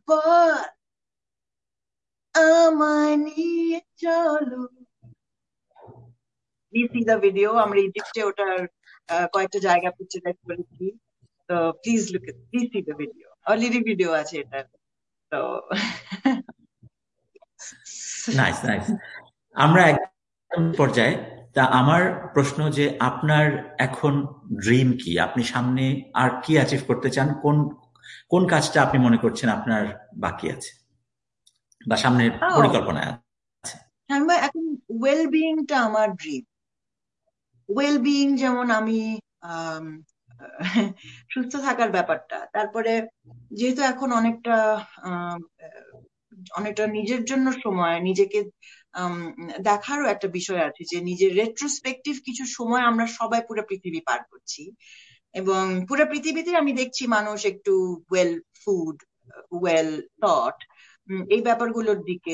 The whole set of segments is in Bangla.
পর আমায় নিয়ে চলো। Please see the video. আমরা ইজিপ্টে ওটার কয়েকটা জায়গা পিকচারাইজ করেছি। তো please see the video. Already video আছে এটার। তো নাইস নাইস। আমরা একদম পর্যায়ে। তা আমার প্রশ্ন যে আপনার এখন ড্রিম কি? আপনি সামনে আর কি অ্যাচিভ করতে চান? কোন কোন কাজটা আপনি মনে করছেন আপনার বাকি আছে বা সামনের পরিকল্পনায় আছে? আমি এখন ওয়েল বিইংটা আমার ড্রিম। ওয়েল বিইং যেমন আমি আম, সুস্থ থাকার ব্যাপারটা, তারপরে যেহেতু এখন আম, অনেকটা নিজের জন্য সময়, নিজেকে আম, দেখারও একটা বিষয় আছে, যে নিজের রেট্রোস্পেক্টিভ কিছু সময় আমরা সবাই পুরো পৃথিবী পার করছি, এবং পুরো পৃথিবীতে আমি দেখছি মানুষ একটু ওয়েল ফুড, ওয়েল থট, এই ব্যাপারগুলোর দিকে,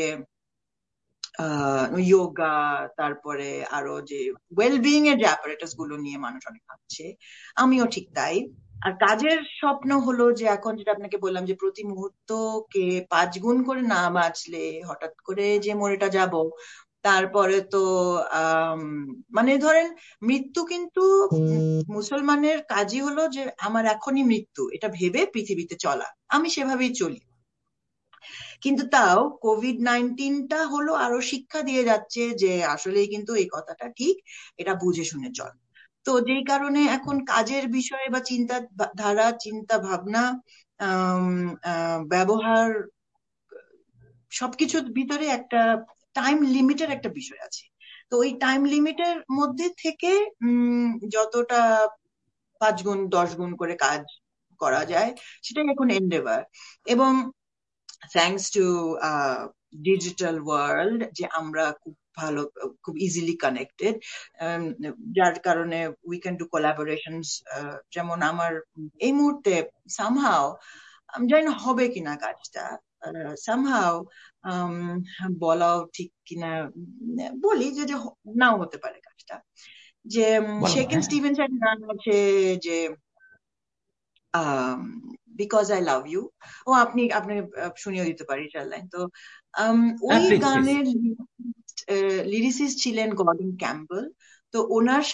যোগা, তারপরে আরো যে ওয়েলবিইং এর যে অ্যাপারেটাস গুলো নিয়ে মানুষ অনেক ভাবছে, আমিও ঠিক তাই। আর কাজের স্বপ্ন হলো যে এখন যেটা আপনাকে বললাম, যে প্রতি মুহূর্তকে 5 গুণ করে না বাঁচলে হঠাৎ করে যে মরেটা যাব, তারপরে তো আম, মানে ধরেন মৃত্যু কিন্তু মুসলমানের কাজই হলো যে আমার এখনই মৃত্যু, এটা ভেবে পৃথিবীতে চলা। আমি সেভাবেই চলি। কিন্তু তাও কোভিড-19টা হলো আরো শিক্ষা দিয়ে যাচ্ছে যে আসলেই কিন্তু এই কথাটা ঠিক, এটা বুঝে শুনে চল। তো যেই কারণে এখন কাজের বিষয়ে বা ধারা, চিন্তা ভাবনা, আম, ব্যবহার, সবকিছুর ভিতরে একটা টাইম লিমিটের একটা বিষয় আছে। তো ওই টাইম লিমিটের মধ্যে থেকে যতটা 5 গুণ 10 গুণ করে কাজ করা যায়, সেটাই এখন এন্ডেভার। এবং থ্যাঙ্কস টু ডিজিটাল ওয়ার্ল্ড, যে আমরা খুব ভালো, খুব ইজিলি কানেক্টেড, যার কারণে উই ক্যান ডু কোলাবোরেশনস। যেমন আমার এই মুহূর্তে সামহাও, আমি জানি না হবে কিনা কাজটা, সামহাও বলাও ঠিক কিনা, বলি যে যে নাও হতে পারে কাজটা, যে বলেন, শেকেন হ্যাঁ। স্টিভেনসের গান আছে, যে বিকজ আই লাভ ইউ। ও আপনি আপনি শুনিয়ে দিতে পারি 4 লাইন। তো ওই প্লিজ প্লিজ। গানের লিরিসিস্ট ছিলেন গর্ডন ক্যাম্পবেল। তো ওনার